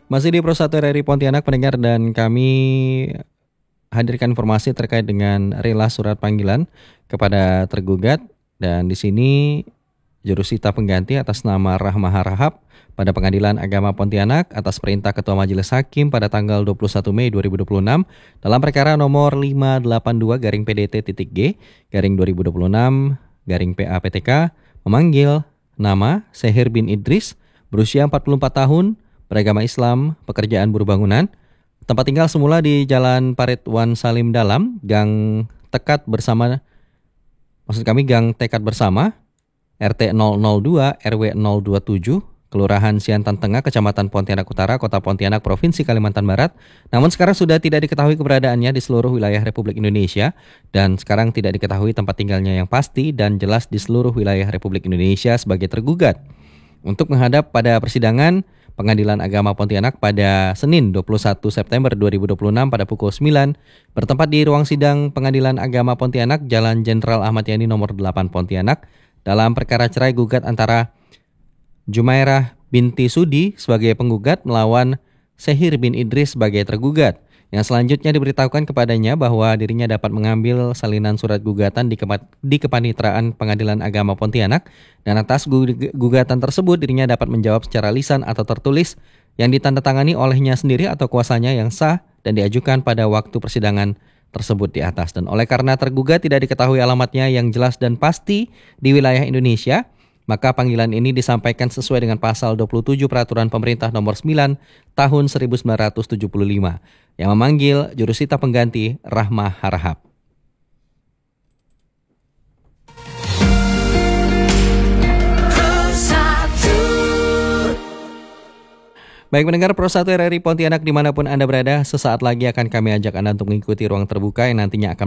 Masih di Pro 1 RRI Pontianak pendengar, dan kami hadirkan informasi terkait dengan rela surat panggilan kepada tergugat, dan di sini jurusita pengganti atas nama Rahma Harahap pada Pengadilan Agama Pontianak atas perintah Ketua Majelis Hakim pada tanggal 21 Mei 2026 dalam perkara nomor 582-PDT-G garing 2026 garing PA-PTK memanggil nama Sehir bin Idris, berusia 44 tahun, beragama Islam, pekerjaan buruh bangunan, tempat tinggal semula di Jalan Parit Wan Salim Dalam, Gang Tekad Bersama, Gang Tekad Bersama, RT 002 RW 027, Kelurahan Siantan Tengah, Kecamatan Pontianak Utara, Kota Pontianak, Provinsi Kalimantan Barat. Namun sekarang sudah tidak diketahui keberadaannya di seluruh wilayah Republik Indonesia, dan sekarang tidak diketahui tempat tinggalnya yang pasti dan jelas di seluruh wilayah Republik Indonesia sebagai tergugat. Untuk menghadap pada persidangan Pengadilan Agama Pontianak pada Senin 21 September 2026 pada pukul 9 bertempat di ruang sidang Pengadilan Agama Pontianak, Jalan Jenderal Ahmad Yani nomor 8 Pontianak, dalam perkara cerai gugat antara Jumairah binti Sudi sebagai penggugat melawan Sehir bin Idris sebagai tergugat. Yang selanjutnya diberitahukan kepadanya bahwa dirinya dapat mengambil salinan surat gugatan di Kepanitraan Pengadilan Agama Pontianak, dan atas gugatan tersebut dirinya dapat menjawab secara lisan atau tertulis yang ditandatangani olehnya sendiri atau kuasanya yang sah dan diajukan pada waktu persidangan tersebut di atas. Dan oleh karena tergugat tidak diketahui alamatnya yang jelas dan pasti di wilayah Indonesia, maka panggilan ini disampaikan sesuai dengan pasal 27 Peraturan Pemerintah Nomor 9 Tahun 1975 yang memanggil jurusita pengganti Rahma Harahap. Baik pendengar Pro 1 RRI Pontianak dimanapun Anda berada, sesaat lagi akan kami ajak Anda untuk mengikuti ruang terbuka yang nantinya akan